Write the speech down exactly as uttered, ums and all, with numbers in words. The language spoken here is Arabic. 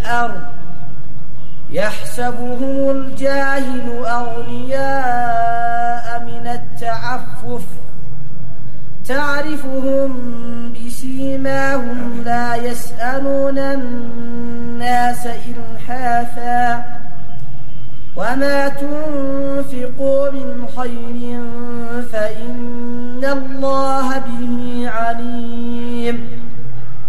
الأرض يحسبهم الجاهل أغنياء من التعفف تعرفهم بسيماهم لا يسألون الناس إلحافا وما تنفقوا من خير فإن الله